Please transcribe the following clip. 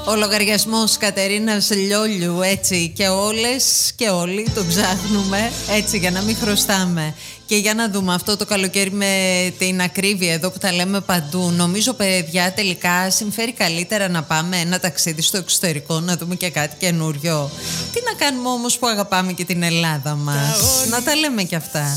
Ο λογαριασμός Κατερίνας Λιόλιου, έτσι, και όλες και όλοι τον ψάχνουμε, έτσι, για να μην χρωστάμε. Και για να δούμε αυτό το καλοκαίρι με την ακρίβεια εδώ που τα λέμε παντού. Νομίζω, παιδιά, τελικά συμφέρει καλύτερα να πάμε ένα ταξίδι στο εξωτερικό, να δούμε και κάτι καινούριο. Τι να κάνουμε όμως που αγαπάμε και την Ελλάδα μας. Να τα λέμε κι αυτά.